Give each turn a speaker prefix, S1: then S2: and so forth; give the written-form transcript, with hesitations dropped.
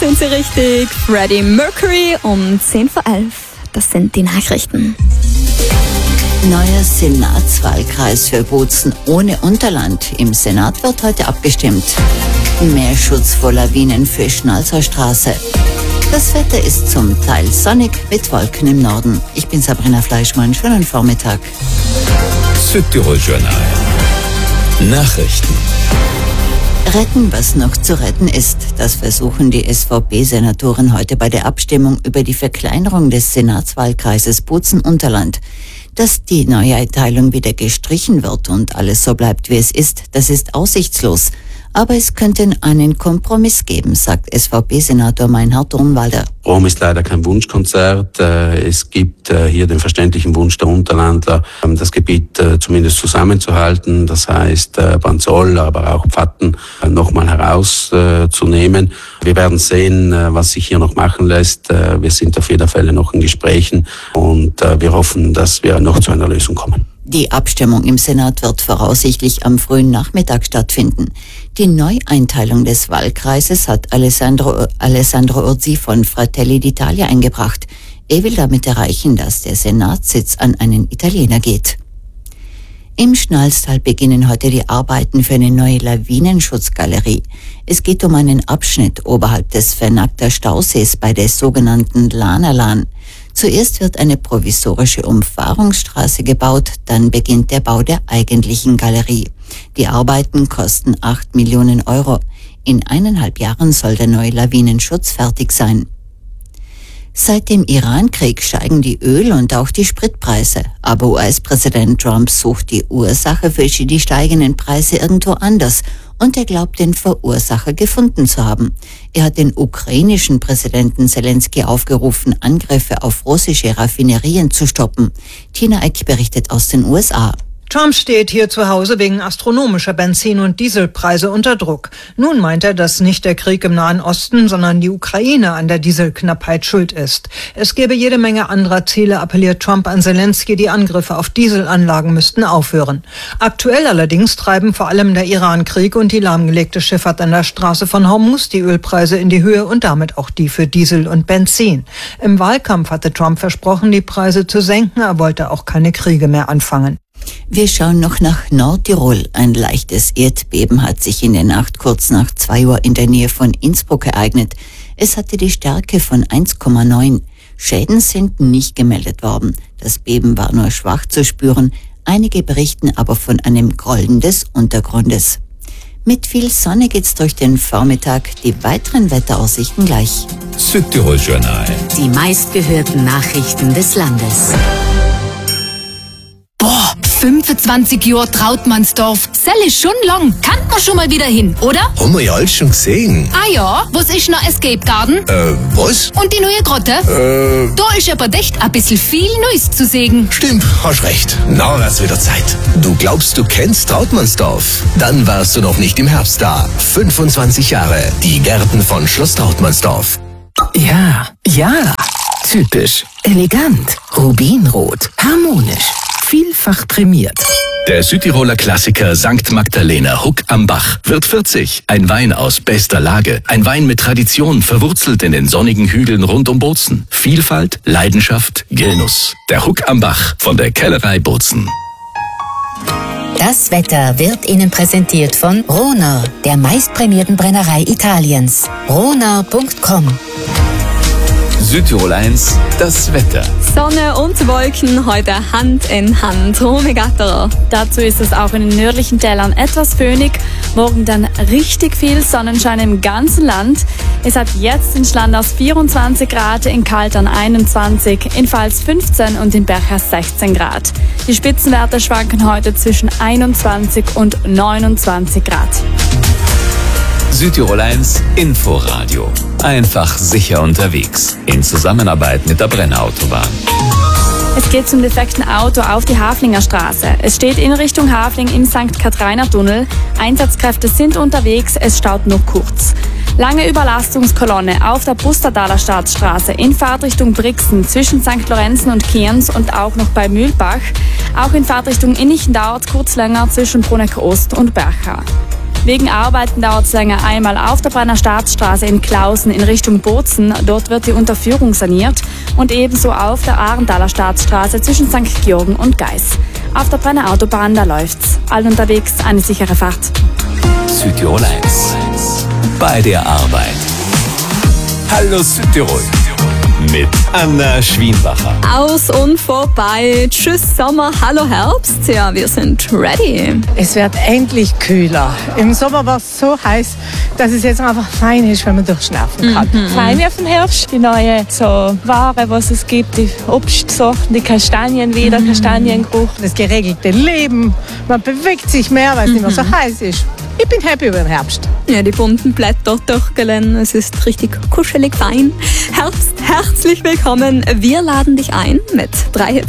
S1: sind Sie richtig. Freddie Mercury um 10 vor 11. Das sind die Nachrichten.
S2: Neuer Senatswahlkreis für Bozen ohne Unterland. Im Senat wird heute abgestimmt. Mehr Schutz vor Lawinen für Schnalzer Straße. Das Wetter ist zum Teil sonnig mit Wolken im Norden. Ich bin Sabrina Fleischmann. Schönen Vormittag.
S3: Südtirol Journal. Nachrichten.
S2: Retten, was noch zu retten ist. Das versuchen die SVP-Senatoren heute bei der Abstimmung über die Verkleinerung des Senatswahlkreises Bozen-Unterland. Dass die Neueinteilung wieder gestrichen wird und alles so bleibt, wie es ist, das ist aussichtslos. Aber es könnte einen Kompromiss geben, sagt SVP-Senator Meinhard Dornwalder.
S4: Rom ist leider kein Wunschkonzert. Es gibt hier den verständlichen Wunsch der Unterlandler, das Gebiet zumindest zusammenzuhalten. Das heißt, Banzol, aber auch Pfatten nochmal herauszunehmen. Wir werden sehen, was sich hier noch machen lässt. Wir sind auf jeden Fall noch in Gesprächen und wir hoffen, dass wir noch zu einer Lösung kommen.
S2: Die Abstimmung im Senat wird voraussichtlich am frühen Nachmittag stattfinden. Die Neueinteilung des Wahlkreises hat Alessandro Urzi von Fratelli d'Italia eingebracht. Er will damit erreichen, dass der Senatssitz an einen Italiener geht. Im Schnalztal beginnen heute die Arbeiten für eine neue Lawinenschutzgalerie. Es geht um einen Abschnitt oberhalb des Vernagter Stausees bei der sogenannten Lanalan. Zuerst wird eine provisorische Umfahrungsstraße gebaut, dann beginnt der Bau der eigentlichen Galerie. Die Arbeiten kosten 8 Millionen Euro. In 1,5 Jahren soll der neue Lawinenschutz fertig sein. Seit dem Iran-Krieg steigen die Öl- und auch die Spritpreise. Aber US-Präsident Trump sucht die Ursache für die steigenden Preise irgendwo anders. Und er glaubt, den Verursacher gefunden zu haben. Er hat den ukrainischen Präsidenten Zelensky aufgerufen, Angriffe auf russische Raffinerien zu stoppen. Tina Eck berichtet aus den USA.
S5: Trump steht hier zu Hause wegen astronomischer Benzin- und Dieselpreise unter Druck. Nun meint er, dass nicht der Krieg im Nahen Osten, sondern die Ukraine an der Dieselknappheit schuld ist. Es gäbe jede Menge anderer Ziele, appelliert Trump an Zelensky, die Angriffe auf Dieselanlagen müssten aufhören. Aktuell allerdings treiben vor allem der Iran-Krieg und die lahmgelegte Schifffahrt an der Straße von Hormuz die Ölpreise in die Höhe und damit auch die für Diesel und Benzin. Im Wahlkampf hatte Trump versprochen, die Preise zu senken, er wollte auch keine Kriege mehr anfangen.
S2: Wir schauen noch nach Nordtirol. Ein leichtes Erdbeben hat sich in der Nacht kurz nach 2 Uhr in der Nähe von Innsbruck ereignet. Es hatte die Stärke von 1,9. Schäden sind nicht gemeldet worden. Das Beben war nur schwach zu spüren. Einige berichten aber von einem Grollen des Untergrundes. Mit viel Sonne geht's durch den Vormittag. Die weiteren Wetteraussichten gleich.
S3: Südtirol Journal.
S6: Die meistgehörten Nachrichten des Landes.
S7: 25 Jahre Trautmannsdorf. Sell ist schon lang. Kann man schon mal wieder hin, oder?
S8: Haben wir ja alles schon gesehen.
S7: Ah ja, was ist noch Escape Garden?
S8: Was?
S7: Und die neue Grotte? Da ist aber echt ein bisschen viel Neues zu sehen.
S8: Stimmt, hast recht. Na, wird's wieder Zeit. Du glaubst, du kennst Trautmannsdorf? Dann warst du noch nicht im Herbst da. 25 Jahre. Die Gärten von Schloss Trautmannsdorf.
S9: Ja. Typisch. Elegant. Rubinrot. Harmonisch. Vielfach prämiert.
S3: Der Südtiroler Klassiker St. Magdalena Huck am Bach wird 40. Ein Wein aus bester Lage. Ein Wein mit Tradition, verwurzelt in den sonnigen Hügeln rund um Bozen. Vielfalt, Leidenschaft, Genuss. Der Huck am Bach von der Kellerei Bozen.
S6: Das Wetter wird Ihnen präsentiert von Ronau, der meistprämierten Brennerei Italiens. Ronau.com.
S3: Südtirol 1, das Wetter.
S1: Sonne und Wolken heute Hand in Hand. Romy Gatterer.
S10: Dazu ist es auch in den nördlichen Tälern etwas föhnig. Morgen dann richtig viel Sonnenschein im ganzen Land. Es hat jetzt in Schlanders 24 Grad, in Kaltern 21, in Pfalz 15 und in Berchas 16 Grad. Die Spitzenwerte schwanken heute zwischen 21 und 29 Grad.
S3: Südtirol 1 Inforadio. Einfach sicher unterwegs. In Zusammenarbeit mit der Brenner-Autobahn.
S10: Es geht zum defekten Auto auf die Haflinger Straße. Es steht in Richtung Hafling im St. Katrainer Tunnel. Einsatzkräfte sind unterwegs, es staut nur kurz. Lange Überlastungskolonne auf der Pustertaler Staatsstraße in Fahrtrichtung Brixen zwischen St. Lorenzen und Kienz und auch noch bei Mühlbach. Auch in Fahrtrichtung Innichen dauert es kurz länger zwischen Bruneck Ost und Bercha. Wegen Arbeiten dauert es länger. Einmal auf der Brenner Staatsstraße in Klausen in Richtung Bozen. Dort wird die Unterführung saniert. Und ebenso auf der Arentaler Staatsstraße zwischen St. Georgen und Geis. Auf der Brenner Autobahn, da läuft's. Allen unterwegs eine sichere Fahrt.
S3: Südtirol 1. Bei der Arbeit. Hallo Südtirol. Mit Anna Schwienbacher.
S1: Aus und vorbei. Tschüss Sommer, hallo Herbst. Ja, wir sind ready.
S11: Es wird endlich kühler. Im Sommer war es so heiß, dass es jetzt einfach fein ist, wenn man durchschnaufen kann.
S12: Freue mich auf den Herbst. Die neue so Ware, was es gibt, die Obstsorten, die Kastanien wieder, Kastaniengeruch.
S11: Das geregelte Leben. Man bewegt sich mehr, weil es nicht mehr so heiß ist. Ich bin happy über den Herbst.
S1: Ja, die bunten Blätter durchgelehnt. Es ist richtig kuschelig fein. Herbst, herzlich willkommen. Wir laden dich ein mit 3 Hits